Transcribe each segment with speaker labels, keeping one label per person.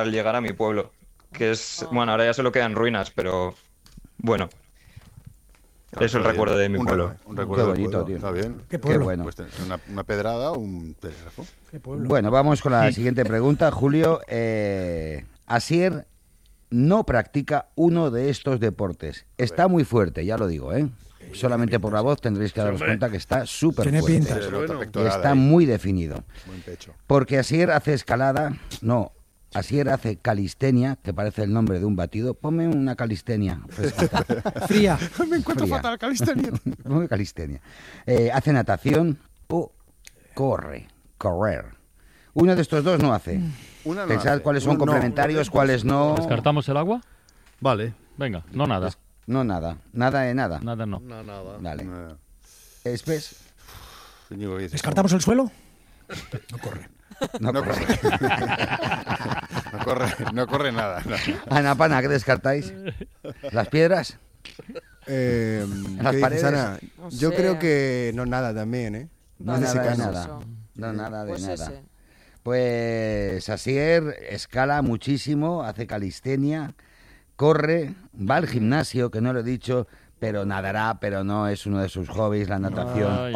Speaker 1: al llegar a mi pueblo, que es, bueno, ahora ya solo quedan ruinas, pero bueno, es el recuerdo de mi pueblo.
Speaker 2: Un recuerdo
Speaker 3: Qué bonito,
Speaker 2: del pueblo.
Speaker 3: tío.
Speaker 2: Está bien.
Speaker 3: Qué pueblo. Qué bueno.
Speaker 2: Pues una pedrada o un telégrafo.
Speaker 3: Bueno, vamos con la siguiente pregunta, Julio. Asier no practica uno de estos deportes. Está muy fuerte, ya lo digo, ¿eh? Solamente por la voz tendréis que daros cuenta que está súper
Speaker 4: Tiene
Speaker 3: fuerte.
Speaker 4: pinta.
Speaker 3: Está muy definido.
Speaker 2: Buen pecho.
Speaker 3: Porque Asier hace escalada, no, Asier hace calistenia, que parece el nombre de un batido. Ponme una calistenia.
Speaker 4: Fría.
Speaker 2: Me encuentro
Speaker 3: Fría.
Speaker 2: fatal, calistenia.
Speaker 3: Ponme calistenia. Hace natación o correr. Uno de estos dos no hace.
Speaker 2: Una no
Speaker 3: Pensad
Speaker 2: hace.
Speaker 3: cuáles son
Speaker 2: Uno no.
Speaker 3: complementarios, cuáles no.
Speaker 5: ¿Descartamos el agua?
Speaker 6: Vale.
Speaker 5: Venga, no nada.
Speaker 3: No, nada. Nada de nada.
Speaker 5: Nada no.
Speaker 6: No, nada.
Speaker 3: Vale.
Speaker 2: Nada.
Speaker 3: ¿Espes?
Speaker 2: Íñigo, ¿qué dices?
Speaker 4: ¿Descartamos el suelo? No corre.
Speaker 3: No
Speaker 2: No
Speaker 3: corre.
Speaker 2: No corre nada. No.
Speaker 3: Ana Pana, ¿qué descartáis? ¿Las piedras?
Speaker 7: ¿Qué
Speaker 3: Las
Speaker 7: dices,
Speaker 3: paredes.
Speaker 7: Ana?
Speaker 8: No
Speaker 7: Yo
Speaker 8: sé.
Speaker 7: creo que no nada también, ¿eh?
Speaker 3: No,
Speaker 7: En ese
Speaker 3: nada de
Speaker 7: caso.
Speaker 3: nada.
Speaker 8: Eso.
Speaker 3: No, nada de
Speaker 8: Pues
Speaker 3: nada.
Speaker 8: ese.
Speaker 3: Pues Asier escala muchísimo, hace calistenia, corre, va al gimnasio, que no lo he dicho, pero nadará, pero no es uno de sus hobbies, la natación.
Speaker 5: Ay,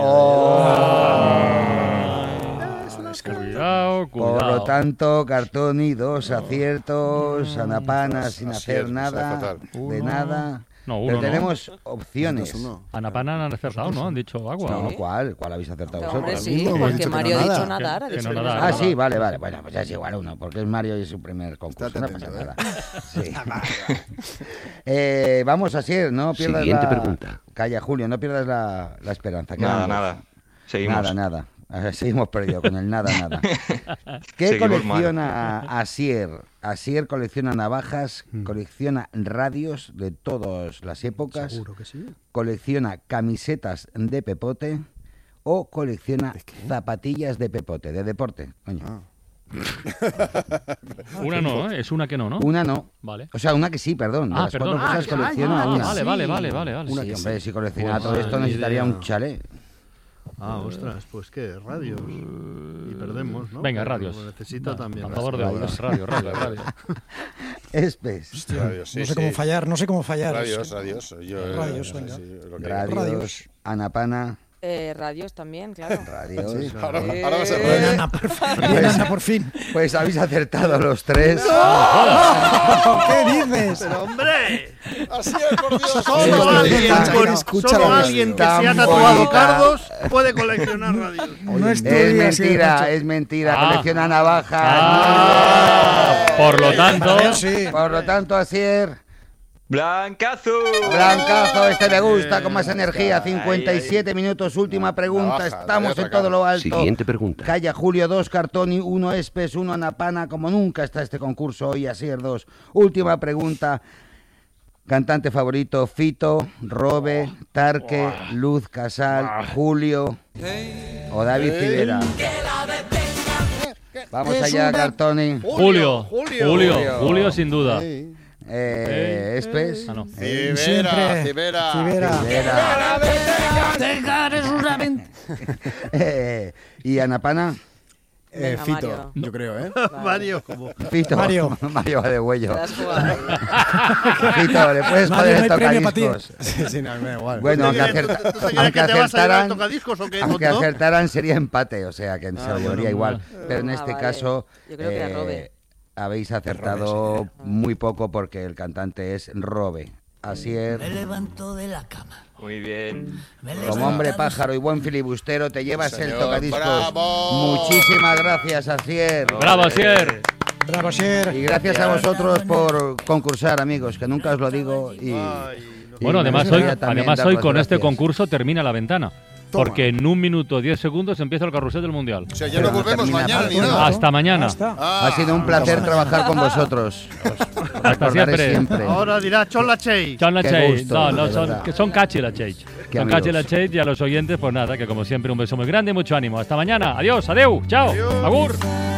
Speaker 5: Cuidado, cuidado.
Speaker 3: Por lo tanto, Cartoni, 2 aciertos, Ana Pana sin
Speaker 2: Asier,
Speaker 3: hacer nada,
Speaker 2: fatal.
Speaker 3: de nada.
Speaker 5: No,
Speaker 3: Pero
Speaker 5: uno no.
Speaker 3: tenemos opciones.
Speaker 5: Anapana han acertado, ¿no? Han dicho agua.
Speaker 3: No,
Speaker 5: ¿no?
Speaker 3: ¿cuál habéis acertado
Speaker 8: Hombre,
Speaker 3: vosotros?
Speaker 8: sí,
Speaker 7: mismo, hemos
Speaker 8: porque
Speaker 7: dicho que
Speaker 8: Mario
Speaker 7: no
Speaker 8: ha dicho
Speaker 7: nada.
Speaker 8: nadar. Ha
Speaker 5: Que
Speaker 8: dicho
Speaker 5: no
Speaker 8: que
Speaker 5: nadar.
Speaker 3: Ah,
Speaker 8: nadar.
Speaker 3: sí, vale. Bueno, pues ya es igual uno, porque es Mario y es su primer concurso.
Speaker 2: Estate
Speaker 3: No pasa
Speaker 2: atento,
Speaker 3: nada. Sí. Vamos, Asier, no pierdas
Speaker 9: Siguiente
Speaker 3: la...
Speaker 9: pregunta.
Speaker 3: Calla, Julio, no pierdas la esperanza.
Speaker 1: Nada,
Speaker 3: Quedan
Speaker 1: nada. Seguimos.
Speaker 3: Nada. Seguimos perdidos con el nada. ¿Qué
Speaker 1: Seguimos
Speaker 3: colecciona Asier? Asier colecciona navajas, colecciona radios de todas las épocas,
Speaker 4: Seguro que sí.
Speaker 3: colecciona camisetas de pepote o colecciona zapatillas de pepote, de deporte. Coño.
Speaker 5: Una no, ¿eh? Es una que no, ¿no?
Speaker 3: Una no.
Speaker 5: Vale.
Speaker 3: O sea, una que sí, perdón. De
Speaker 5: Ah,
Speaker 3: las
Speaker 5: perdón.
Speaker 3: cuatro cosas colecciona una.
Speaker 5: Vale.
Speaker 3: Sí, hombre, si colecciona
Speaker 6: Pues
Speaker 3: todo esto
Speaker 6: ni
Speaker 3: necesitaría
Speaker 6: idea.
Speaker 3: un chalet.
Speaker 6: Ostras, pues qué, radios. Y perdemos, ¿no?
Speaker 5: Venga,
Speaker 6: Pero
Speaker 5: radios.
Speaker 6: lo necesita también.
Speaker 5: A favor de
Speaker 3: Radios.
Speaker 5: radio.
Speaker 3: Espes.
Speaker 2: Radios, sí,
Speaker 4: no sé cómo fallar, no sé cómo fallar.
Speaker 2: Radios.
Speaker 4: Radios, venga.
Speaker 3: Radios.
Speaker 4: Radios.
Speaker 3: Ana Pana.
Speaker 8: Radios también, claro.
Speaker 3: Radios.
Speaker 2: Ahora va a ser
Speaker 4: Bien,
Speaker 2: radio.
Speaker 4: Ana, por fin. Bien, Ana, por fin.
Speaker 3: Pues habéis acertado los tres.
Speaker 4: ¿Qué dices?
Speaker 6: ¡Pero hombre!
Speaker 2: Así es, por Dios.
Speaker 6: Solo alguien,
Speaker 7: escucha
Speaker 6: solo
Speaker 7: la
Speaker 6: alguien que
Speaker 3: tan
Speaker 6: se ha tatuado
Speaker 3: bonita.
Speaker 6: cardos puede coleccionar radios.
Speaker 4: No
Speaker 3: Es
Speaker 4: estudias,
Speaker 3: mentira, es mentira.
Speaker 5: Ah.
Speaker 3: Colecciona navajas.
Speaker 5: Por lo tanto,
Speaker 4: Sí.
Speaker 3: Por lo tanto, Asier,
Speaker 1: ¡Blancazo!
Speaker 3: blancazo, este me gusta, con más energía. 57 minutos, última pregunta.
Speaker 2: navaja,
Speaker 3: Estamos
Speaker 2: la
Speaker 3: en todo lo alto.
Speaker 9: Siguiente pregunta.
Speaker 3: Calla Julio, 2 Cartoni, 1 Espes, 1 Anapana. Como nunca está este concurso hoy, Asier 2. Última pregunta. Cantante favorito: Fito, Robe, Tarque, Luz Casal, Julio o David Civera. Vamos allá, Cartoni.
Speaker 5: Julio sin duda.
Speaker 3: Espes.
Speaker 5: Ah, no.
Speaker 2: Cibera.
Speaker 4: Cibera.
Speaker 3: ¿Y Anapana?
Speaker 8: Venga,
Speaker 7: Fito,
Speaker 8: Mario.
Speaker 7: yo creo, ¿eh?
Speaker 6: Mario, como.
Speaker 3: Fito.
Speaker 4: Mario.
Speaker 3: Mario va de huello.
Speaker 8: Te das jugado.
Speaker 3: Fito, le puedes
Speaker 4: Mario,
Speaker 3: joder
Speaker 4: no
Speaker 3: el
Speaker 4: hay premio para ti.
Speaker 3: tocadiscos.
Speaker 7: Sí, no, me da igual.
Speaker 3: Bueno, aunque,
Speaker 6: ¿Tú te crees
Speaker 3: aunque
Speaker 6: que te vas a llevar
Speaker 3: acertaran,
Speaker 6: tocadiscos o qué,
Speaker 3: aunque
Speaker 6: tonto?
Speaker 3: acertaran sería empate, o sea que se lo llevaría
Speaker 5: bueno,
Speaker 3: igual. Pero en este
Speaker 8: vale.
Speaker 3: caso
Speaker 8: Yo creo que era Robe.
Speaker 3: habéis acertado muy poco porque el cantante es Robe. Asier,
Speaker 1: Muy bien.
Speaker 3: como hombre pájaro y buen filibustero, te llevas el
Speaker 2: Señor,
Speaker 3: tocadiscos.
Speaker 2: bravo.
Speaker 3: Muchísimas gracias, Asier.
Speaker 5: Bravo, Asier.
Speaker 4: Bravo, Asier.
Speaker 3: Y gracias a vosotros por concursar, amigos, que nunca os lo digo. Y
Speaker 5: Bueno,
Speaker 3: me
Speaker 5: además
Speaker 3: gustaría
Speaker 5: hoy
Speaker 3: también
Speaker 5: con
Speaker 3: daros las
Speaker 5: este
Speaker 3: gracias.
Speaker 5: concurso termina la ventana. Porque en 1 minuto 10 segundos empieza el carrusel del Mundial.
Speaker 2: O sea, ya no volvemos
Speaker 3: termina
Speaker 2: mañana ni
Speaker 3: pronto.
Speaker 2: nada.
Speaker 5: Hasta mañana.
Speaker 4: Ya está.
Speaker 2: Ah,
Speaker 3: Ha sido un placer trabajar con vosotros. Os recordaré siempre.
Speaker 6: Ahora dirá Chola Chey.
Speaker 5: Son la
Speaker 3: Qué
Speaker 5: Chase.
Speaker 3: gusto,
Speaker 5: No,
Speaker 3: de
Speaker 5: son,
Speaker 3: verdad.
Speaker 5: que son Cachi la Chase.
Speaker 3: Qué
Speaker 5: Son Cachi
Speaker 3: amigos.
Speaker 5: la Chase y a los oyentes, pues nada, que como siempre un beso muy grande y mucho ánimo. Hasta mañana. Adiós, adeu, chao, agur.